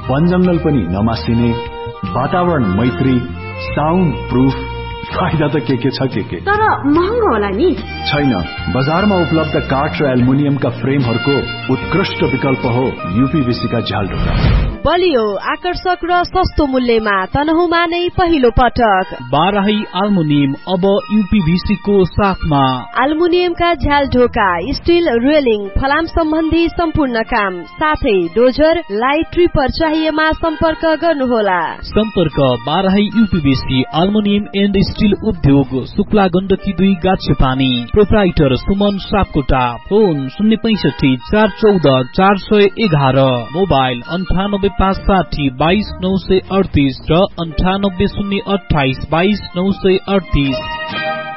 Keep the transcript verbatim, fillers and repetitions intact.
वन जंगल पनि नमासिने, वातावरण मैत्री, साउन्ड प्रूफ, फाइदा त के के छ के के। तर महँगो होला नि? छैन, बजारमा उपलब्ध काठ र एल्युमिनियमका फ्रेमहरूको उत्कृष्ट विकल्प हो यूपीवीसी का झ्याल ढोका। बलियो, आकर्षक र सस्तो मूल्यमा तनहुमा नै पहिलो पटक बाराही एल्युमिनियम अब यूपीवीसी को साथमा। एल्युमिनियमका झ्याल ढोका, स्टील रेलिङ, फलाम सम्बन्धी सम्पूर्ण काम, साथै डोजर, लाइट ट्रिपर चाहिएमा सम्पर्क गर्नुहोला। सम्पर्क Barahi UPVC aluminium and steel उद्योग, शुक्ला गण्डकी दुई गाछे पानी। प्रोप्राइटर सुमन सापकोटा। फोन शून्य पैंसठी चार चौध चार सय एघार। मोबाइल अन्ठानब्बे पाँच साठी बाइस नौ सय अडतिस र अन्ठानब्बे शून्य अठाइस बाइस नौ सय अडतिस।